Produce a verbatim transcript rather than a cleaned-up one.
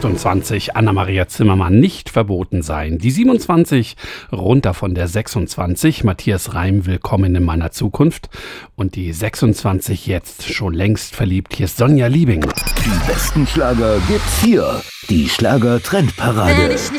achtundzwanzig, Anna-Maria Zimmermann, nicht verboten sein. Die siebenundzwanzig, runter von der sechsundzwanzig, Matthias Reim, willkommen in meiner Zukunft. Und die sechsundzwanzig, jetzt schon längst verliebt, hier ist Sonja Liebing. Die besten Schlager gibt's hier. Die Schlager-Trendparade.